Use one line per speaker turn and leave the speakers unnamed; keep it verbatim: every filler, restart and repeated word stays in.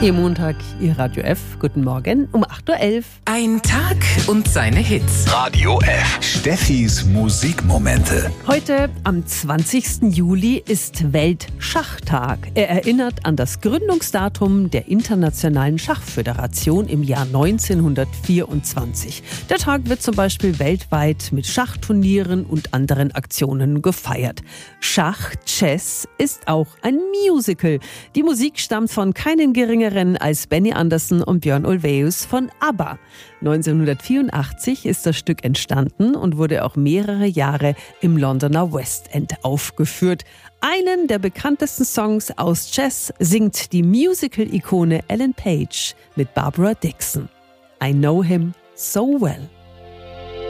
Ihr Montag, Ihr Radio F. Guten Morgen um acht Uhr elf.
Ein Tag und seine Hits.
Radio F. Steffis Musikmomente.
Heute, am zwanzigsten Juli, ist Weltschachtag. Er erinnert an das Gründungsdatum der Internationalen Schachföderation im Jahr neunzehnhundertvierundzwanzig. Der Tag wird zum Beispiel weltweit mit Schachturnieren und anderen Aktionen gefeiert. Schach, Chess, ist auch ein Musical. Die Musik stammt von keinen geringeren als Benny Andersson und Björn Ulvaeus von ABBA. neunzehnhundertvierundachtzig ist das Stück entstanden und wurde auch mehrere Jahre im Londoner West End aufgeführt. Einen der bekanntesten Songs aus Chess singt die Musical-Ikone Ellen Page mit Barbara Dickson. I know him so well.